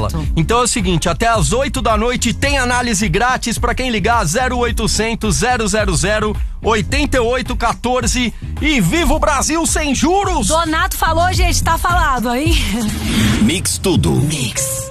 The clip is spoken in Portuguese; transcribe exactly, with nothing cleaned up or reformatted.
dela. Então é o seguinte, até às oito da noite tem análise grátis pra quem ligar zero oitocentos, zero zero zero, oito oito um quatro e viva o Brasil sem juros! Donato falou, gente, tá falado aí. Mix Tudo. Mix.